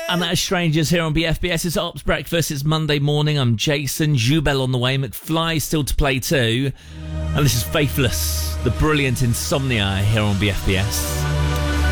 And that is Strangers here on BFBS. It's Ops Breakfast. It's Monday morning. I'm Jason. Jubel on the way. McFly still to play too. And this is Faithless, the brilliant Insomnia here on BFBS.